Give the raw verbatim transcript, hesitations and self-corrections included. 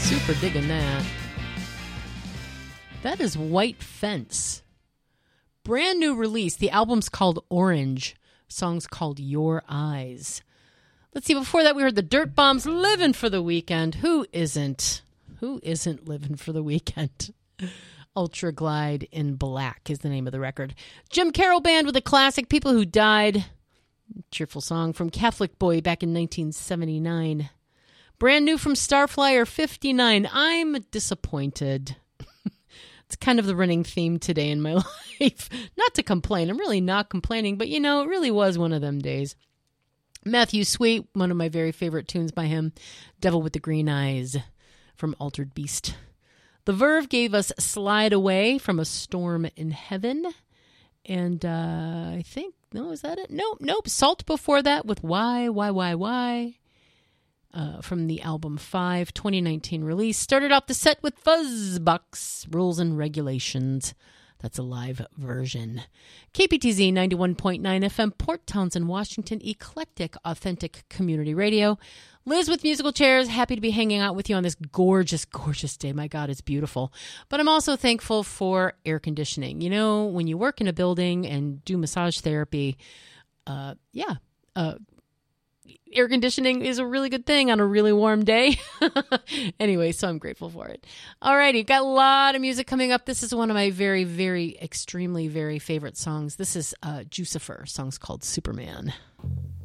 Super digging that. That is White Fence. Brand new release. The album's called Orange. Song's called Your Eyes. Let's see, before that we heard the Dirt Bombs, Living for the Weekend. Who isn't? Who isn't living for the weekend? Ultra Glide in Black is the name of the record. Jim Carroll Band with a classic, People Who Died. Cheerful song from Catholic Boy back in nineteen seventy-nine. Brand new from Starflyer fifty-nine. I'm disappointed. It's kind of the running theme today in my life. Not to complain. I'm really not complaining, but you know, it really was one of them days. Matthew Sweet, one of my very favorite tunes by him. Devil with the Green Eyes from Altered Beast. The Verve gave us Slide Away from A Storm in Heaven. And uh, I think, no, is that it? Nope, nope. Salt before that with Why, Why, Why, Why. Uh, from the album five, twenty nineteen release. Started off the set with Fuzzbox, Rules and Regulations. That's a live version. K P T Z ninety-one point nine F M, Port Townsend, Washington. Eclectic, authentic community radio. Liz with Musical Chairs, happy to be hanging out with you on this gorgeous, gorgeous day. My God, it's beautiful. But I'm also thankful for air conditioning. You know, when you work in a building and do massage therapy, uh, yeah, uh, air conditioning is a really good thing on a really warm day. Anyway, so I'm grateful for it. Alrighty, got a lot of music coming up. This is one of my very, very, extremely, very favorite songs. This is uh, Jucifer. Song's called Superman.